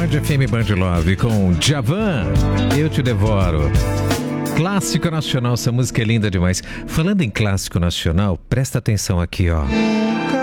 Band FM Band Love com Djavan, Eu Te Devoro. Clássico nacional, essa música é linda demais. Falando em clássico nacional, presta atenção aqui, ó.